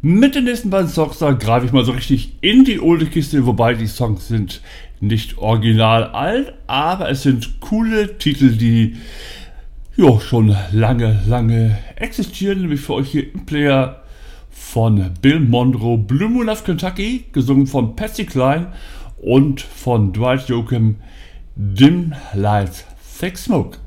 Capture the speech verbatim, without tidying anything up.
Mit den nächsten beiden Songs da greife ich mal so richtig in die alte Kiste, wobei die Songs sind nicht original alt, aber es sind coole Titel, die jo, schon lange, lange existieren, nämlich für euch hier im Player von Bill Monroe, Blue Moon of Kentucky, gesungen von Patsy Cline und von Dwight Yoakam, Dim Lights, Thick Smoke.